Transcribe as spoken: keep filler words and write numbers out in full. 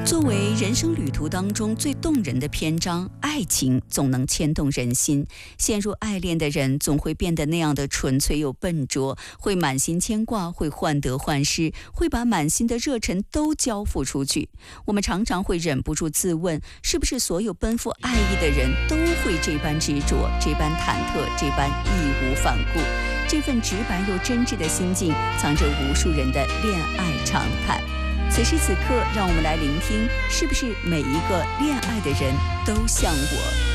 作为人生旅途当中最动人的篇章，爱情总能牵动人心。陷入爱恋的人总会变得那样的纯粹又笨拙，会满心牵挂，会患得患失，会把满心的热忱都交付出去。我们常常会忍不住自问，是不是所有奔赴爱意的人都会这般执着，这般忐忑，这般义无反顾？这份直白又真挚的心境，藏着无数人的恋爱长谈。此时此刻，让我们来聆听，是不是每一个恋爱的人都像我？